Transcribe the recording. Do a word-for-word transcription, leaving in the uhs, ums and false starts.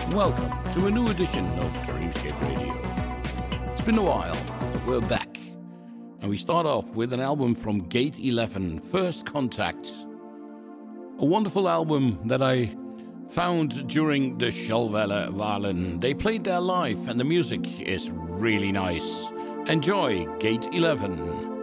Welcome to a new edition of Dreamscape Radio. It's been a while, but we're back. And we start off with an album from Gate eleven, First Contact. A wonderful album that I found during the Schallwelle Wahlen. They played there live and the music is really nice. Enjoy Gate eleven.